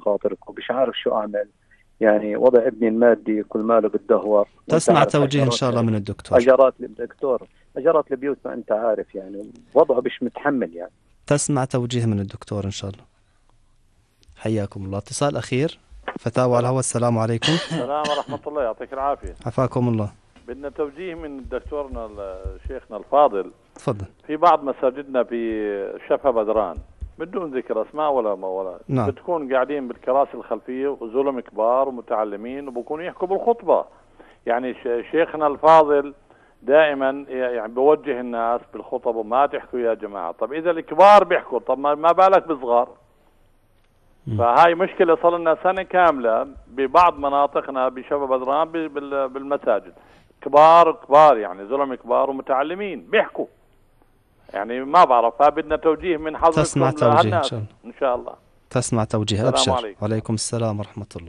خاطرك ومش عارف شو أعمل. يعني وضع ابني المادي كل ماله بتدهور. تسمع توجيه إن شاء الله من الدكتور. أجرات البيوت ما أنت عارف، يعني وضعه مش متحمل يعني. تسمع توجيه من الدكتور إن شاء الله. حياكم الله. اتصال أخير، فتاوى على الهواء. السلام عليكم. السلام ورحمة الله، يعطيك العافية. عفاكم الله. بدنا توجيه من دكتورنا شيخنا الفاضل. تفضل. في بعض مساجدنا في شفا بدران بدون ذكر اسماء ولا نعم. بتكون قاعدين بالكراسي الخلفية وزلم كبار ومتعلمين وبكونوا يحكوا بالخطبة. يعني شيخنا الفاضل دائما يعني بوجه الناس بالخطب وما تحكوا يا جماعة. طب إذا الكبار بيحكوا، طب ما بالك بالصغار؟ فهاي مشكلة صار لنا سنة كاملة ببعض مناطقنا بشباب بدران بالمساجد، كبار يعني زلم كبار ومتعلمين بيحكوا، يعني ما بعرف. فبدنا توجيه من حضرتك. تسمع توجيه إن شاء الله. تسمع توجيه. السلام أبشر. عليكم. وعليكم السلام ورحمة الله.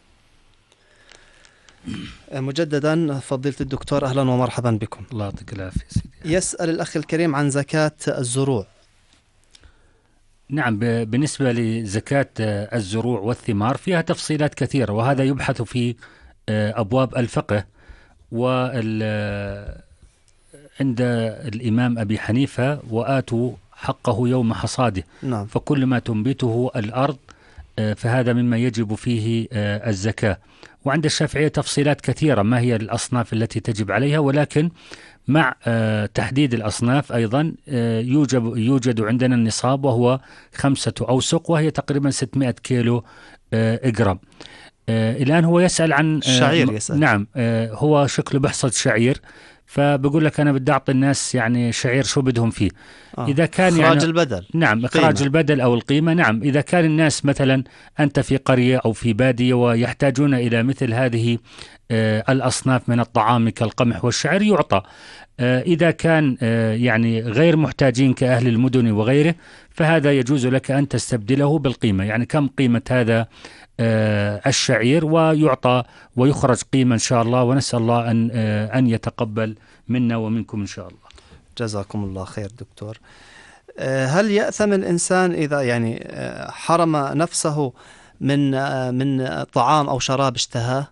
مجددا فضيلة الدكتور، أهلا ومرحبا بكم. الله يعطيك العافية سيدي. يسأل الأخ الكريم عن زكاة الزروع. نعم، بالنسبة لزكاة الزروع والثمار فيها تفصيلات كثيرة، وهذا يبحث في أبواب الفقه. عند الإمام أبي حنيفة وآتوا حقه يوم حصاده. نعم. فكل ما تنبته الأرض فهذا مما يجب فيه الزكاة. وعند الشافعية تفصيلات كثيرة ما هي الأصناف التي تجب عليها، ولكن مع تحديد الأصناف أيضا يوجد عندنا النصاب وهو 5 أوسق، وهي تقريبا 600 كيلو جرام. الآن هو يسأل عن الشعير. يسأل. نعم، هو شكله بحصد شعير، فبقول لك أنا بدي أعطي الناس يعني شعير شو بدهم فيه. إذا كان إخراج يعني البدل. نعم، إخراج البدل أو القيمة. نعم، إذا كان الناس مثلا أنت في قرية أو في بادية ويحتاجون إلى مثل هذه الأصناف من الطعام كالقمح والشعير يعطى. إذا كان يعني غير محتاجين كأهل المدن وغيره، فهذا يجوز لك أن تستبدله بالقيمة. يعني كم قيمة هذا الشعير، ويعطى ويخرج قيمة إن شاء الله. ونسأل الله أن يتقبل منا ومنكم إن شاء الله. جزاكم الله خير دكتور. هل يأثم الإنسان إذا يعني حرم نفسه من طعام أو شراب اشتهاه؟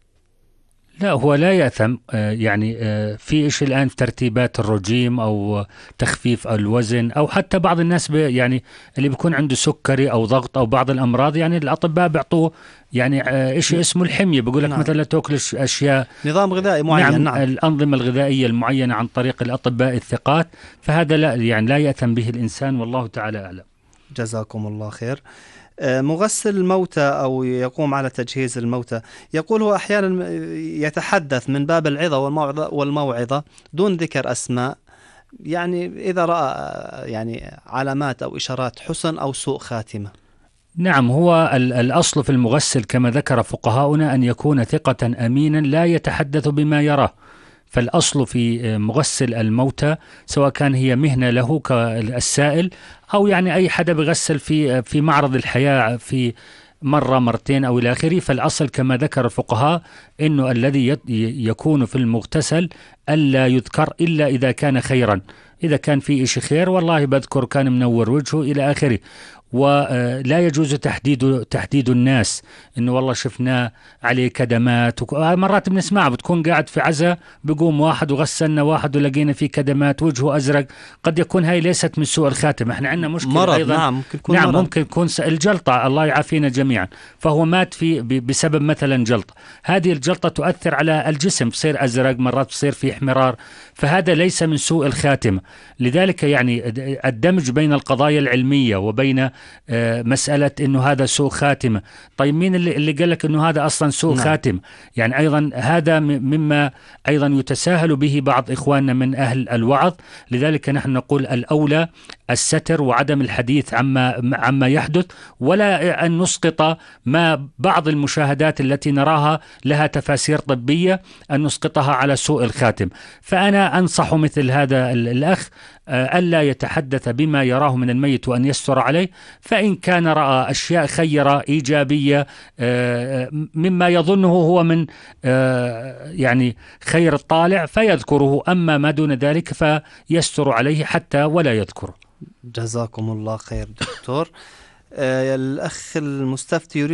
لا، هو لا يأثم. يعني في إيش الآن في ترتيبات الرجيم أو تخفيف الوزن، أو حتى بعض الناس يعني اللي بيكون عنده سكري أو ضغط أو بعض الأمراض، يعني الأطباء بيعطوه يعني إيش اسمه الحمية. بيقول لك نعم. مثلا لا تأكل أشياء، نظام غذائي معين. نعم. الأنظمة الغذائية المعينة عن طريق الأطباء الثقات، فهذا لا يعني لا يأثم به الإنسان، والله تعالى أعلم. جزاكم الله خير. مغسل الموتى أو يقوم على تجهيز الموتى، يقول هو أحيانا يتحدث من باب العظة والموعظة دون ذكر أسماء، يعني إذا رأى يعني علامات أو إشارات حسن أو سوء خاتمة. نعم، هو الأصل في المغسل كما ذكر فقهاؤنا أن يكون ثقة أمينا لا يتحدث بما يراه. فالأصل في مغسل الموتى سواء كان هي مهنة له كالسائل أو يعني أي حدا بغسل في معرض الحياة في مرة مرتين أو إلى آخره، فالأصل كما ذكر الفقهاء إنه الذي يكون في المغتسل ألا يذكر إلا إذا كان خيرا. إذا كان في إشي خير والله بذكر كان منور وجهه إلى آخره. ولا يجوز تحديد الناس إنه والله شفناه عليه كدمات. مرات بنسمع بتكون قاعد في عزا بيقوم واحد وغسلنا واحد ولقينا فيه كدمات وجهه أزرق. قد يكون هاي ليست من سوء الخاتم. احنا عندنا مشكلة مرض. أيضا. نعم، ممكن يكون الجلطة، الله يعافينا جميعا، فهو مات بسبب مثلا جلطة. هذه الجلطة تؤثر على الجسم، بصير أزرق، مرات بصير فيه احمرار، فهذا ليس من سوء الخاتم. لذلك يعني الدمج بين القضايا العلمية وبين مسألة إنه هذا سوء خاتمة. طيب مين اللي قال لك إنه هذا أصلا سوء خاتم؟ يعني أيضا هذا مما أيضا يتساهل به بعض إخواننا من أهل الوعظ. لذلك نحن نقول الأولى الستر وعدم الحديث عما يحدث، ولا أن نسقط ما بعض المشاهدات التي نراها لها تفاسير طبية أن نسقطها على سوء الخاتم. فأنا أنصح مثل هذا الأخ ألا يتحدث بما يراه من الميت وأن يستر عليه. فإن كان رأى أشياء خيرة إيجابية مما يظنه هو من يعني خير الطالع فيذكره، أما ما دون ذلك فيستر عليه حتى ولا يذكره. جزاكم الله خير دكتور. الأخ المستفتي